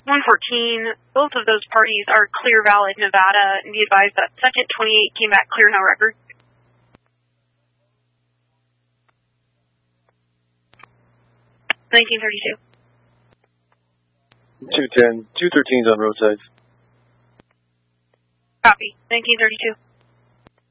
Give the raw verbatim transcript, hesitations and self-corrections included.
one fourteen, both of those parties are clear, valid Nevada, and be advised that second twenty-eight came back clear, no record. nineteen thirty-two. two ten, two thirteen's on roadside. Copy. nineteen thirty-two.